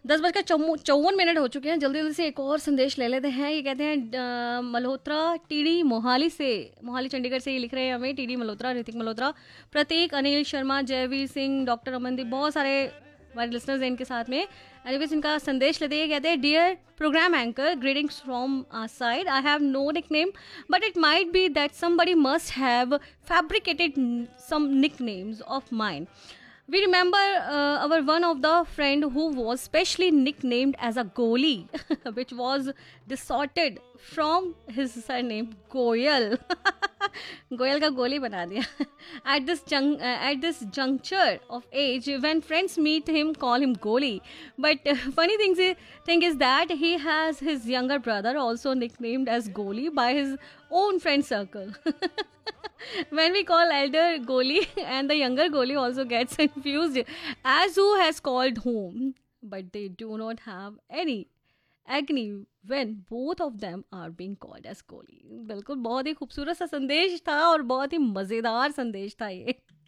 10:54 हो चुके हैं। जल्दी जल्दी से एक और संदेश ले लेते हैं। ये कहते हैं मल्होत्रा टीडी मोहाली से, मोहाली चंडीगढ़ से ये लिख रहे हैं हमें, टीडी मल्होत्रा, ऋतिक मल्होत्रा, प्रतीक, अनिल शर्मा, जयवीर सिंह, डॉक्टर अमनदीप, बहुत सारे हमारे लिसनर्स हैं इनके साथ में। एनीवेज इनका संदेश लेते हैं। कहते हैं dear programme anchor, greetings from our side, I have no nickname but it might be that somebody must have fabricated some nicknames of mine. We remember our one of the friend who was specially nicknamed as a Goli, which was distorted from his surname Goyal. Goyal का गोली बना दिया. At this juncture of age, when friends meet him, call him Goli. But thing is that he has his younger brother also nicknamed as Goli by his own friend circle. When we call elder Goli and the younger Goli also gets confused as who has called whom, but they do not have any agony when both of them are being called as Goli. बिल्कुल बहुत ही खूबसूरत सा संदेश था और बहुत ही मज़ेदार संदेश था ये.